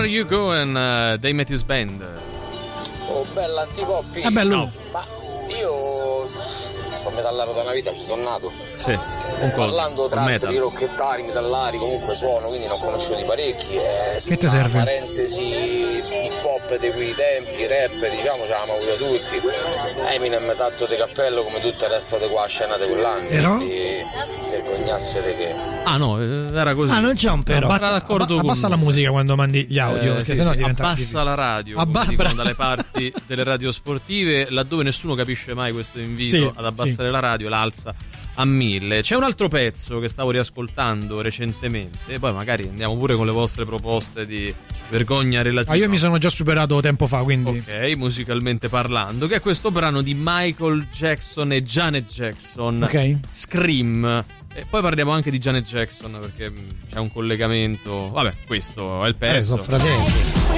Are You Going dei Matthews Band. Oh, bella Antipoppi. È bello. No, ma io sono metallaro da una vita, ci sono nato. Sì, Parlando tra altri rocchettari, metallari, comunque suono, quindi ne ho conosciuti parecchi. Che ti serve? Parentesi hip hop di quei tempi, rap, diciamo, ce l'abbiamo avuto tutti. Eminem tanto di cappello come tutto il resto di qua scena di quell'anno. Però? Vergognassete che. Ah no, era così. Ah, non c'è un però. Abbassa la musica quando mandi gli audio, perché sì, sennò sì, diventa abbassa la radio, come dicono dalle parti delle radio sportive, laddove nessuno capisce mai questo invito ad abbassare la radio, l'alza a 1000. C'è un altro pezzo che stavo riascoltando recentemente, poi magari andiamo pure con le vostre proposte di vergogna relativa. Io mi sono già superato tempo fa, quindi ok, musicalmente parlando, che è questo brano di Michael Jackson e Janet Jackson, ok, Scream. E poi parliamo anche di Janet Jackson perché c'è un collegamento. Vabbè, questo è il pezzo. Sono fratelli.